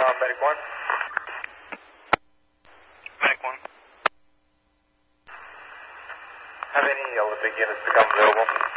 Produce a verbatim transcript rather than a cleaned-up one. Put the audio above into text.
Uh, Medic one. Medic one. Have any Olympic units become available?